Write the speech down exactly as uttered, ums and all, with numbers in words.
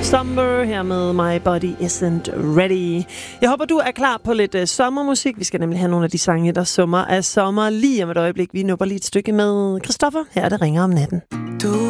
Summer her med My Body Isn't Ready. Jeg håber, du er klar på lidt uh, sommermusik. Vi skal nemlig have nogle af de sange, der summer af sommer lige om et øjeblik. Vi nupper lige et stykke med Christoffer. Her er det Ringer om natten. Du